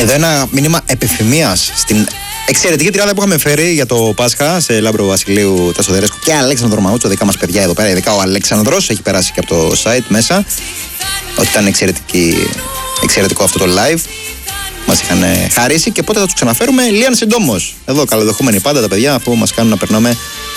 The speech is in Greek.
Εδώ ένα μήνυμα επιφημίας στην εξαιρετική τριάδα που είχαμε φέρει για το Πάσχα σε Λάμπρο Βασιλείου, Τάσο Δερέσκο και Αλέξανδρο Μαούτσο, δικά μας παιδιά εδώ πέρα. Ειδικά ο Αλέξανδρος έχει περάσει και από το site μέσα. Ότι ήταν εξαιρετικό αυτό το live. Μας είχαν χαρίσει και πότε θα τους ξαναφέρουμε. Λίαν συντόμως. Εδώ καλοδεχούμενοι πάντα τα παιδιά που μας κάνουν να περνάμε